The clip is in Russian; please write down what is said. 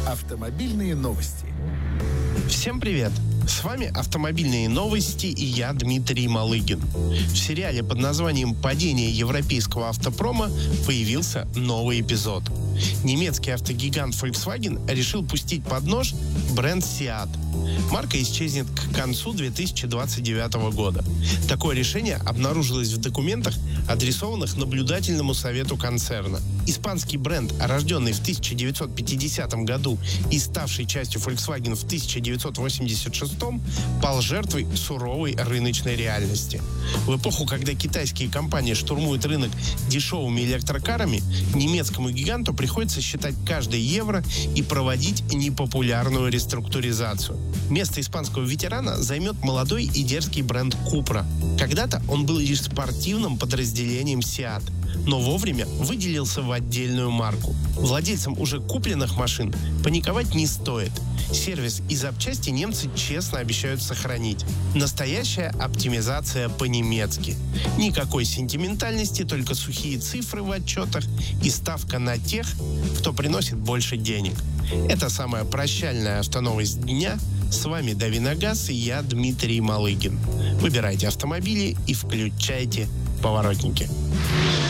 Автомобильные новости. Всем привет! С вами «Автомобильные новости» и я, Дмитрий Малыгин. В сериале под названием «Падение европейского автопрома» появился новый эпизод. Немецкий автогигант Volkswagen решил пустить под нож бренд Seat. Марка исчезнет к концу 2029 года. Такое решение обнаружилось в документах, адресованных наблюдательному совету концерна. Испанский бренд, рожденный в 1950 году и ставший частью Volkswagen в 1986, пал жертвой суровой рыночной реальности. В эпоху, когда китайские компании штурмуют рынок дешевыми электрокарами, немецкому гиганту приходится считать каждый евро и проводить непопулярную реструктуризацию. Место испанского ветерана займет молодой и дерзкий бренд Cupra. Когда-то он был лишь спортивным подразделением Seat, но вовремя выделился в отдельную марку. Владельцам уже купленных машин паниковать не стоит. Сервис и запчасти немцы честно обещают сохранить. Настоящая оптимизация по-немецки. Никакой сентиментальности, только сухие цифры в отчетах и ставка на тех, кто приносит больше денег. Это самая прощальная автоновость дня. С вами Давиногаз и я, Дмитрий Малыгин. Выбирайте автомобили и включайте поворотники.